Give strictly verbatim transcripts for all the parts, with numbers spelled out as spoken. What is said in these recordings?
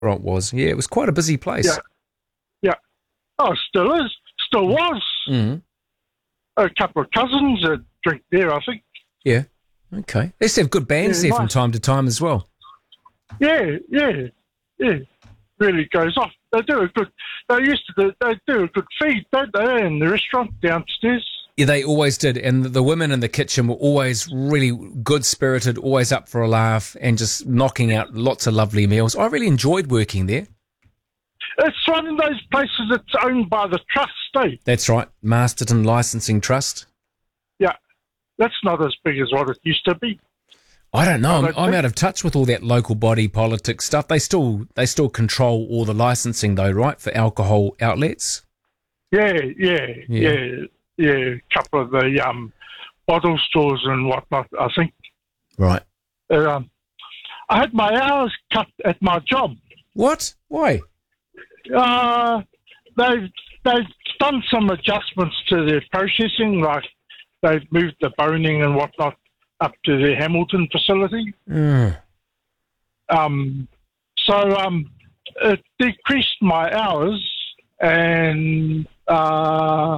Right, it was. Yeah, it was quite a busy place. Yeah. Yeah. Oh, still is. Still was. Mm-hmm. A couple of cousins that drink there, I think. Yeah. Okay. They used to have good bands Yeah, there nice. from time to time as well. Yeah, yeah, yeah. Really goes off. They do a good. They used to do. They do a good feed, don't they? In the restaurant downstairs. Yeah, they always did. And the, the women in the kitchen were always really good-spirited, always up for a laugh and just knocking out lots of lovely meals. I really enjoyed working there. It's one of those places that's owned by the trust, eh? That's right. Masterton Licensing Trust. Yeah. That's not as big as what it used to be. I don't know. I I'm, don't I'm think- out of touch with all that local body politics stuff. They still they still control all the licensing, though, right, for alcohol outlets? Yeah, yeah, Yeah. yeah, yeah. A couple of the um, bottle stores and whatnot, I think. Right. Um, I had my hours cut at my job. What? Why? Uh, they've, they've done some adjustments to their processing, like they've moved the boning and whatnot up to their Hamilton facility. Mm. Um, so um, it decreased my hours, and uh,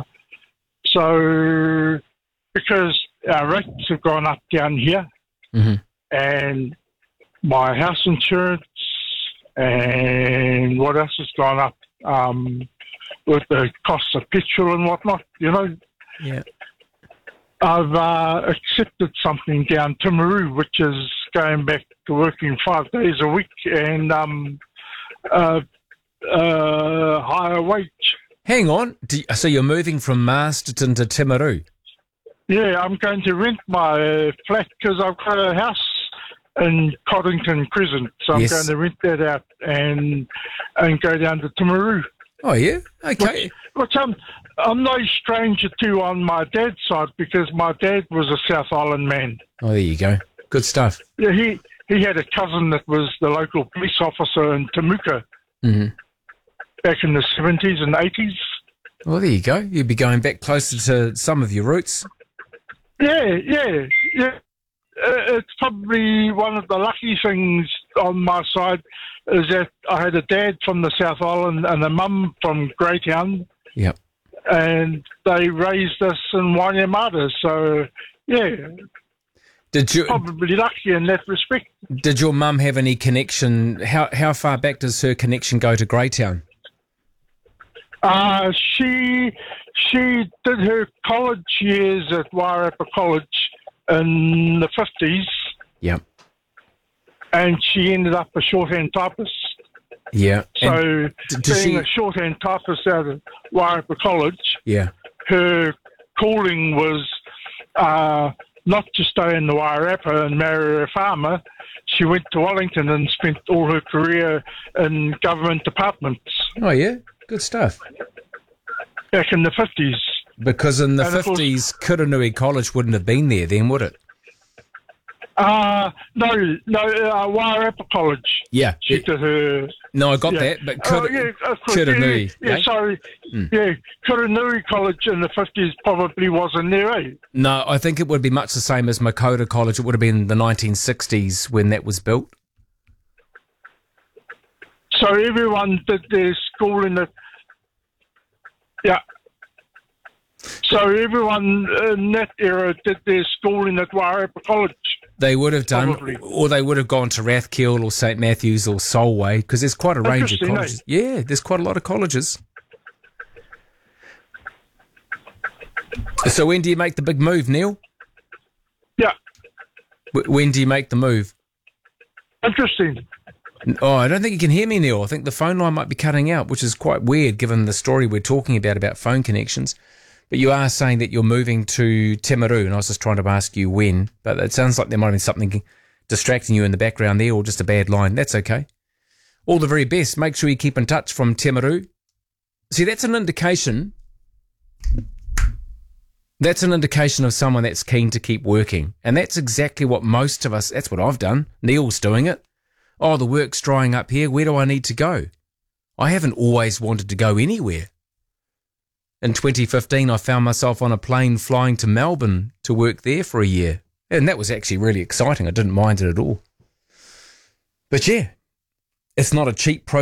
so because our rates have gone up down here, Mm-hmm. and my house insurance and what else has gone up um, with the cost of petrol and whatnot, you know. Yeah. I've uh, accepted something down Timaru, which is going back to working five days a week and um, uh, uh, higher wage. Hang on. Do you- so you're moving from Masterton to Timaru? Yeah, I'm going to rent my uh, flat because I've got a house in Coddington Crescent, so I'm Yes. going to rent that out and and go down to Timaru. Oh, yeah? Okay. Which, which I'm, I'm no stranger to on my dad's side because my dad was a South Island man. Oh, there you go. Good stuff. Yeah, he, he had a cousin that was the local police officer in Temuka Mm-hmm. back in the seventies and eighties. Well, there you go. You'd be going back closer to some of your roots. Yeah, yeah, yeah. Uh, it's probably one of the lucky things on my side is that I had a dad from the South Island and a mum from Greytown, Yep. and they raised us in Wainemata. So, yeah, Did you probably lucky in that respect. did your mum have any connection? How how far back does her connection go to Greytown? Uh, she she did her college years at Wairarapa College in the fifties, Yep. and she ended up a shorthand typist. Yeah. So, And d- does being she- a shorthand typist out of Wairarapa College, yeah. her calling was uh, not to stay in the Wairarapa and marry a farmer. She went to Wellington and spent all her career in government departments Oh, yeah. Good stuff. back in the fifties. Because in the And of course- fifties, Kuranui College wouldn't have been there then, would it? Uh, no, no, uh, Wairarapa College. Yeah. She did her. No, I got yeah. that, but Oh, Kur- yeah, of course. Kuranui, Yeah, yeah, eh? sorry. Mm. Yeah, Kuranui College in the fifties probably wasn't there, eh? No, I think it would be much the same as Makota College. It would have been the nineteen sixties when that was built. So everyone did their school in the. Yeah. So everyone in that era did their schooling at Wairarapa College. They would have done, Probably. or they would have gone to Rathkiel or Saint Matthews or Solway, because there's quite a range of Interesting, eh? colleges. Yeah, there's quite a lot of colleges. So when do you make the big move, Neil? Yeah. W- when do you make the move? Interesting. Oh, I don't think you can hear me, Neil. I think the phone line might be cutting out, which is quite weird given the story we're talking about, about phone connections. But you are saying that you're moving to Timaru, and I was just trying to ask you when. But it sounds like there might have been something distracting you in the background there, or just a bad line. That's okay. All the very best. Make sure you keep in touch from Timaru. See, that's an indication. That's an indication of someone that's keen to keep working. And that's exactly what most of us, that's what I've done. Neil's doing it. Oh, the work's drying up here. Where do I need to go? I haven't always wanted to go anywhere. In twenty fifteen, I found myself on a plane flying to Melbourne to work there for a year. And that was actually really exciting. I didn't mind it at all. But yeah, it's not a cheap